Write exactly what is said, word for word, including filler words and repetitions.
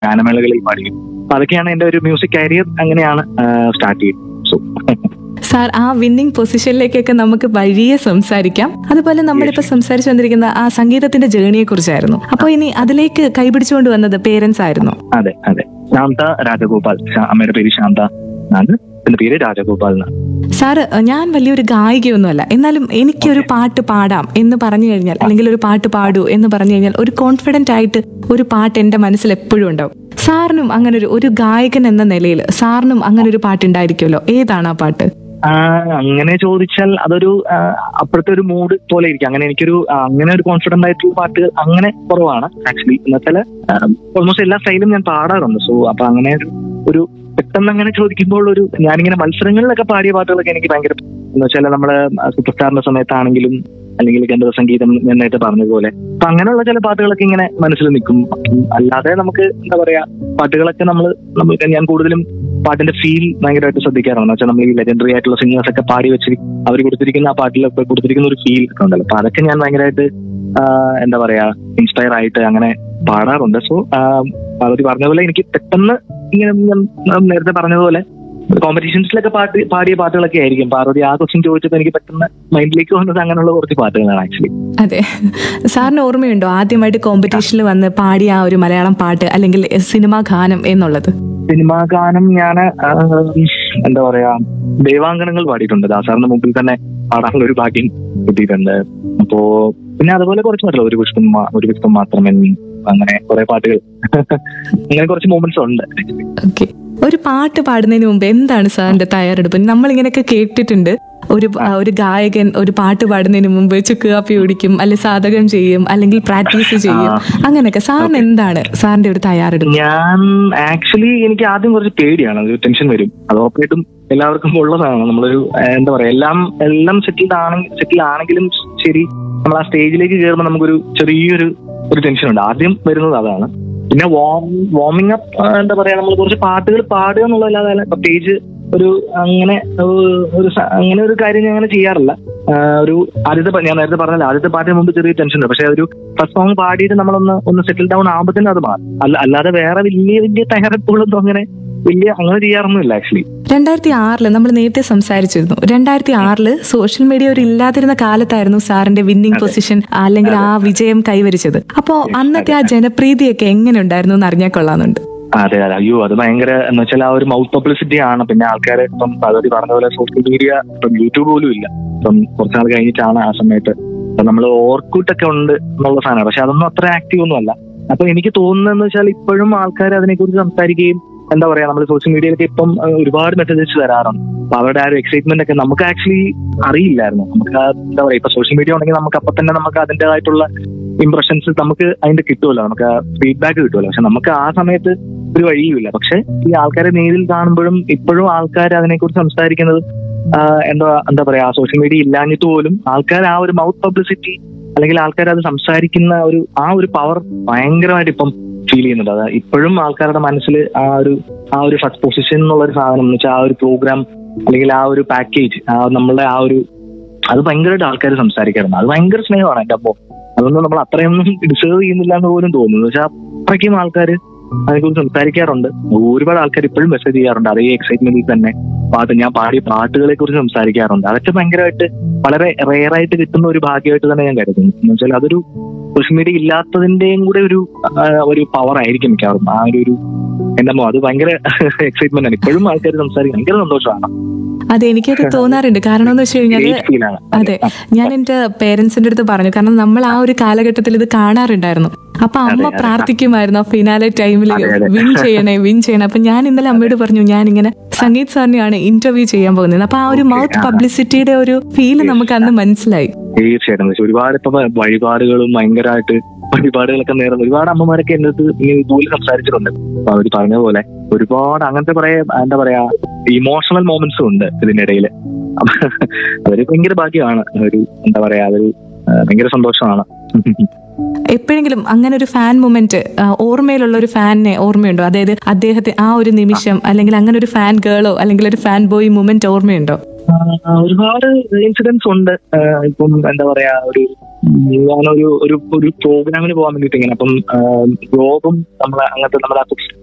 ഗാനമേളകളിൽ പാടിയും. അപ്പൊ അതൊക്കെയാണ് എന്റെ ഒരു മ്യൂസിക് കരിയർ അങ്ങനെയാണ് സ്റ്റാർട്ട് ചെയ്തത്. സോ സാർ, ആ വിന്നിംഗ് പൊസിഷനിലേക്കൊക്കെ നമുക്ക് വഴിയെ സംസാരിക്കാം. അതുപോലെ നമ്മളിപ്പോ സംസാരിച്ചു വന്നിരിക്കുന്ന ആ സംഗീതത്തിന്റെ ജേണിയെ കുറിച്ചായിരുന്നു. അപ്പൊ ഇനി അതിലേക്ക് കൈപിടിച്ചുകൊണ്ട് വന്നത് പേരൻസ് ആയിരുന്നു? അതെ അതെ, ശാന്ത രാജഗോപാൽ. അമ്മയുടെ പേര് ശാന്ത എന്നാണ്, എന്റെ പേര് രാജഗോപാൽ എന്നാണ്. സാറ്, ഞാൻ വലിയൊരു ഗായികയൊന്നുമല്ല, എന്നാലും എനിക്കൊരു പാട്ട് പാടാം എന്ന് പറഞ്ഞു കഴിഞ്ഞാൽ, അല്ലെങ്കിൽ ഒരു പാട്ട് പാടൂ എന്ന് പറഞ്ഞു കഴിഞ്ഞാൽ ഒരു കോൺഫിഡന്റ് ആയിട്ട് ഒരു പാട്ട് എന്റെ മനസ്സിൽ എപ്പോഴും ഉണ്ടാവും. സാറിനും അങ്ങനെ ഒരു ഒരു ഗായകൻ എന്ന നിലയിൽ സാറിനും അങ്ങനെ ഒരു പാട്ടുണ്ടായിരിക്കുമല്ലോ. ഏതാണ് ആ പാട്ട്? അങ്ങനെ ചോദിച്ചാൽ അതൊരു അപ്പുറത്തെ ഒരു മൂഡ് പോലെ ഇരിക്കും. അങ്ങനെ എനിക്കൊരു അങ്ങനെ ഒരു കോൺഫിഡന്റ് ആയിട്ടുള്ള പാട്ട് അങ്ങനെ കുറവാണ് ആക്ച്വലി. എന്നുവെച്ചാൽ ഓൾമോസ്റ്റ് എല്ലാ സ്റ്റൈലും ഞാൻ പാടാറുണ്ട്. സോ അപ്പൊ അങ്ങനെ ഒരു പെട്ടെന്ന് അങ്ങനെ ചോദിക്കുമ്പോൾ ഒരു ഞാനിങ്ങനെ മത്സരങ്ങളിലൊക്കെ പാടിയ പാട്ടുകളൊക്കെ എനിക്ക് ഭയങ്കര എന്ന് വെച്ചാൽ നമ്മള് സൂപ്പർ സ്റ്റാറിന്റെ സമയത്താണെങ്കിലും അല്ലെങ്കിൽ ഗന്ധർവ സംഗീതം ഞാൻ നേരത്തെ പറഞ്ഞതുപോലെ അപ്പൊ അങ്ങനെയുള്ള ചില പാട്ടുകളൊക്കെ ഇങ്ങനെ മനസ്സിൽ നിൽക്കും. അല്ലാതെ നമുക്ക് എന്താ പറയാ പാട്ടുകളൊക്കെ നമ്മൾ നമ്മൾ ഞാൻ കൂടുതലും പാട്ടിന്റെ ഫീൽ ഭയങ്കരമായിട്ട് ശ്രദ്ധിക്കാറാണ്. എന്ന് വെച്ചാൽ നമ്മൾ ഈ ലെജൻഡറി ആയിട്ടുള്ള സിംഗേഴ്സ് ഒക്കെ പാടി വെച്ച് അവർ കൊടുത്തിരിക്കുന്ന ആ പാട്ടിലൊക്കെ കൊടുത്തിരിക്കുന്ന ഒരു ഫീൽ ഒക്കെ ഉണ്ടല്ലോ. അപ്പൊ അതൊക്കെ ഞാൻ ഭയങ്കരമായിട്ട് എന്താ പറയാ ഇൻസ്പയർ ആയിട്ട് അങ്ങനെ പാടാറുണ്ട്. സോ പാർവതി പറഞ്ഞതുപോലെ എനിക്ക് പെട്ടെന്ന് ഇങ്ങനെ ഞാൻ നേരത്തെ പറഞ്ഞതുപോലെ കോമ്പറ്റീഷൻസിലൊക്കെ പാട്ട് പാടിയ പാട്ടുകളൊക്കെ ആയിരിക്കും. പാർവതി ആ ക്വസ്റ്റ്യൻ ചോദിച്ചപ്പോൾ എനിക്ക് പെട്ടെന്ന് മൈൻഡിലേക്ക് വന്നത് അങ്ങനെയുള്ള കുറച്ച് പാട്ടുകളാണ് ആക്ച്വലി. അതെ, സാറിന് ഓർമ്മയുണ്ടോ ആദ്യമായിട്ട് കോമ്പറ്റീഷനിൽ വന്ന് പാടിയ ആ ഒരു മലയാളം പാട്ട് അല്ലെങ്കിൽ സിനിമാ ഗാനം എന്നുള്ളത്? സിനിമാ ഗാനം ഞാൻ എന്താ പറയാ ദൈവാങ്കണങ്ങൾ പാടിയിട്ടുണ്ട്. ദാസാറിന്റെ മുമ്പിൽ തന്നെ പാടാനുള്ള ഒരു ഭാഗ്യം കിട്ടിയിട്ടുണ്ട്. അപ്പോ പിന്നെ അതുപോലെ കുറച്ച് പാട്ടുകൾ, ഒരു പുഷ്പം ഒരു പുഷ്പം മാത്രമേ, അങ്ങനെ കുറെ പാട്ടുകൾ അങ്ങനെ കുറച്ച് മൂമെന്റ്സ് ഉണ്ട്. ഓക്കെ, ഒരു പാട്ട് പാടുന്നതിന് മുമ്പ് എന്താണ് സാറിന്റെ തയ്യാറെടുപ്പ്? നമ്മൾ ഇങ്ങനെയൊക്കെ കേട്ടിട്ടുണ്ട്, ഒരു ഒരു ഗായകൻ ഒരു പാട്ട് പാടുന്നതിന് മുമ്പ് ചുക്ക് കാപ്പി കുടിക്കും, അല്ലെങ്കിൽ സാധകം ചെയ്യും, അല്ലെങ്കിൽ പ്രാക്ടീസ് ചെയ്യും, അങ്ങനെയൊക്കെ. സാറിന് എന്താണ് സാറിന്റെ ഒരു തയ്യാറെടുപ്പ്? ഞാൻ ആക്ച്വലി എനിക്ക് ആദ്യം കുറച്ച് പേടിയാണ്, ഒരു ടെൻഷൻ വരും. അത് ഉറപ്പായിട്ടും എല്ലാവർക്കും ഉള്ളതാണ്. നമ്മളൊരു എന്താ പറയാ എല്ലാം എല്ലാം സെറ്റിൽഡ് ആണെങ്കിൽ സെറ്റിൽ ആണെങ്കിലും ശരി, നമ്മൾ ആ സ്റ്റേജിലേക്ക് കയറുമ്പോൾ നമുക്കൊരു ചെറിയൊരു ഒരു ടെൻഷൻ ഉണ്ട്. ആദ്യം വരുന്നത് അതാണ്. പിന്നെ വാം വാർമിംഗ് അപ്പ് എന്താ പറയാ നമ്മൾ കുറച്ച് പാട്ടുകൾ പാടുക എന്നുള്ളതല്ലാതെ പ്രത്യേകിച്ച് ഒരു അങ്ങനെ ഒരു അങ്ങനെ ഒരു കാര്യം ഞാൻ അങ്ങനെ ചെയ്യാറില്ല. ഒരു ആദ്യത്തെ ഞാൻ നേരത്തെ പറഞ്ഞല്ലോ ആദ്യത്തെ പാട്ടിന് മുമ്പ് ചെറിയ ടെൻഷൻ ഉണ്ട്. പക്ഷെ ഒരു ഫസ്റ്റ് സോങ് പാടിയിട്ട് നമ്മളൊന്ന് ഒന്ന് സെറ്റിൽ ഡൗൺ ആകുമ്പോൾ തന്നെ അത് മാറും. അല്ല അല്ലാതെ വേറെ വലിയ വലിയ തയ്യാറെടുപ്പുകളൊന്നും അങ്ങനെ വലിയ അങ്ങനെ ചെയ്യാറൊന്നുമില്ല ആക്ച്വലി. രണ്ടായിരത്തി ആറില് നമ്മൾ നേരത്തെ സംസാരിച്ചിരുന്നു. രണ്ടായിരത്തി ആറില് സോഷ്യൽ മീഡിയ ഒരു ഇല്ലാതിരുന്ന കാലത്തായിരുന്നു സാറിന്റെ വിന്നിംഗ് പൊസിഷൻ അല്ലെങ്കിൽ ആ വിജയം കൈവരിച്ചത്. അപ്പോ അന്നത്തെ ആ ജനപ്രീതിയൊക്കെ എങ്ങനെ ഉണ്ടായിരുന്നു എന്ന് അറിഞ്ഞാൽ കൊള്ളാന്നുണ്ട്. അതെ അതെ, അയ്യോ അത് ഭയങ്കര എന്ന് വെച്ചാൽ ആ ഒരു മൗത്ത് പബ്ലിസിറ്റി ആണ്. പിന്നെ ആൾക്കാർ ഇപ്പം പദ്ധതി പറഞ്ഞ പോലെ സോഷ്യൽ മീഡിയ ഇപ്പം യൂട്യൂബ് പോലും ഇല്ല. ഇപ്പം കുറച്ചാൾ കഴിഞ്ഞിട്ടാണ് ആ സമയത്ത് ഇപ്പൊ നമ്മൾ ഓർക്കൂട്ടൊക്കെ ഉണ്ട് എന്നുള്ള സാധനമാണ്. പക്ഷെ അതൊന്നും അത്ര ആക്റ്റീവ് ഒന്നും അല്ല. അപ്പൊ എനിക്ക് തോന്നുന്നതെന്ന് വെച്ചാൽ ഇപ്പോഴും ആൾക്കാർ അതിനെക്കുറിച്ച് സംസാരിക്കുകയും എന്താ പറയാ നമ്മൾ സോഷ്യൽ മീഡിയയിലൊക്കെ ഇപ്പം ഒരുപാട് മെസ്സേജസ് വരാറുണ്ട്. അപ്പൊ അവരുടെ ആ ഒരു എക്സൈറ്റ്മെന്റ് ഒക്കെ നമുക്ക് ആക്ച്വലി അറിയില്ലായിരുന്നു. നമുക്ക് എന്താ പറയാ ഇപ്പൊ സോഷ്യൽ മീഡിയ ഉണ്ടെങ്കിൽ നമുക്ക് അപ്പൊ തന്നെ നമുക്ക് അതിൻ്റെതായിട്ടുള്ള ഇംപ്രഷൻസ് നമുക്ക് അതിന്റെ കിട്ടുമല്ലോ, നമുക്ക് ഫീഡ്ബാക്ക് കിട്ടുമല്ലോ. പക്ഷെ നമുക്ക് ആ സമയത്ത് ഒരു വഴിയുമില്ല. പക്ഷെ ഈ ആൾക്കാരെ നേരിൽ കാണുമ്പോഴും ഇപ്പോഴും ആൾക്കാർ അതിനെക്കുറിച്ച് സംസാരിക്കുന്നത് എന്താ എന്താ പറയാ സോഷ്യൽ മീഡിയ ഇല്ലാഞ്ഞിട്ട് പോലും ആൾക്കാർ ആ ഒരു മൗത്ത് പബ്ലിസിറ്റി അല്ലെങ്കിൽ ആൾക്കാർ അത് സംസാരിക്കുന്ന ഒരു ആ ഒരു പവർ ഭയങ്കരമായിട്ട് ഇപ്പം ഫീൽ ചെയ്യുന്നുണ്ട്. അത് ഇപ്പോഴും ആൾക്കാരുടെ മനസ്സിൽ ആ ഒരു ആ ഒരു ഫസ്റ്റ് പൊസിഷൻ എന്നുള്ള ഒരു സാധനം എന്ന് വെച്ചാൽ ആ ഒരു പ്രോഗ്രാം അല്ലെങ്കിൽ ആ ഒരു പാക്കേജ് നമ്മളുടെ ആ ഒരു അത് ഭയങ്കരമായിട്ട് ആൾക്കാർ സംസാരിക്കാറുണ്ട്. അത് ഭയങ്കര സ്നേഹമാണ് എൻ്റെ. അപ്പോ അതൊന്നും നമ്മൾ അത്രയൊന്നും ഡിസേർവ് ചെയ്യുന്നില്ല എന്ന് പോലും തോന്നുന്നു. പക്ഷെ അത്രയ്ക്കും ആൾക്കാർ അതിനെക്കുറിച്ച് സംസാരിക്കാറുണ്ട്. ഒരുപാട് ആൾക്കാർ ഇപ്പോഴും മെസ്സേജ് ചെയ്യാറുണ്ട് അതേ എക്സൈറ്റ്മെന്റിൽ തന്നെ. പാട്ട് ഞാൻ പാടിയ പാട്ടുകളെ കുറിച്ച് സംസാരിക്കാറുണ്ട്. അതൊക്കെ ഭയങ്കരമായിട്ട് വളരെ റെയറായിട്ട് കിട്ടുന്ന ഒരു ഭാഗ്യമായിട്ട് തന്നെ ഞാൻ കരുതുന്നു. എന്ന് വെച്ചാൽ അതൊരു സോഷ്യൽ മീഡിയ ഇല്ലാത്തതിന്റെയും കൂടെ ഒരു ഒരു പവർ ആയിരിക്കും മിക്കവാറും. ആ ഒരു എന്താമോ അത് ഭയങ്കര എക്സൈറ്റ്മെന്റ് ആണ്. ഇപ്പോഴും ആൾക്കാർ സംസാരിക്കും, ഭയങ്കര സന്തോഷമാണ്. അതെ, എനിക്കത് തോന്നാറുണ്ട്. കാരണം എന്ന് വെച്ച് കഴിഞ്ഞാൽ അതെ ഞാൻ എന്റെ പേരൻസിന്റെ അടുത്ത് പറഞ്ഞു, കാരണം നമ്മൾ ആ ഒരു കാലഘട്ടത്തിൽ ഇത് കാണാറുണ്ടായിരുന്നു. അപ്പൊ അമ്മ പ്രാർത്ഥിക്കുമായിരുന്നു ആ ഫിനാലെ ടൈമിൽ വിൻ ചെയ്യണേ വിൻ ചെയ്യണേ. അപ്പൊ ഞാൻ ഇന്നലെ അമ്മയോട് പറഞ്ഞു ഞാൻ ഇങ്ങനെ സംഗീത് സാറിനെയാണ് ഇന്റർവ്യൂ ചെയ്യാൻ പോകുന്നത്. അപ്പൊ ആ ഒരു മൗത്ത് പബ്ലിസിറ്റിയുടെ ഒരു ഫീല് നമുക്ക് അന്ന് മനസ്സിലായി. തീർച്ചയായിട്ടും ഒരുപാട് ഇപ്പൊ വഴിപാടുകളും ഭയങ്കരമായിട്ട് വഴിപാടുകളൊക്കെ നേർന്ന് ഒരുപാട് അമ്മമാരൊക്കെ എന്റെ അടുത്ത് ഇങ്ങനെ ഇതുപോലെ സംസാരിച്ചിട്ടുണ്ട്. അപ്പൊ അവര് പറഞ്ഞ പോലെ ഒരുപാട് അങ്ങനത്തെ പറയാ എന്താ പറയാ ഇമോഷണൽ മൊമെന്റ്സും ഉണ്ട് ഇതിനിടയിൽ. അതൊരു ഭയങ്കര ഭാഗ്യമാണ്. ഒരു എന്താ പറയാ അതൊരു ഭയങ്കര സന്തോഷമാണ്. എപ്പോഴെങ്കിലും അങ്ങനെ ഒരു ഫാൻ മൊമെന്റ് ഓർമ്മയിലുള്ള ഒരു ഫാനിനെ ഓർമ്മയുണ്ടോ? അതായത് അദ്ദേഹത്തെ ആ ഒരു നിമിഷം അല്ലെങ്കിൽ അങ്ങനെ ഒരു ഫാൻ ഗേളോ അല്ലെങ്കിൽ ഒരു ഫാൻ ബോയ് മൊമെന്റ് ഓർമ്മയുണ്ടോ? ആ, ഒരുപാട് ഇൻസിഡൻസ് ഉണ്ട്. ആ, ഇപ്പം എന്താ പറയാ, ഒരു ഞാനൊരു ഒരു ഒരു പ്രോഗ്രാമിന് പോകാൻ വേണ്ടിട്ട് ഇങ്ങനെ അപ്പം ജോബും നമ്മളെ അങ്ങനത്തെ നമ്മളെ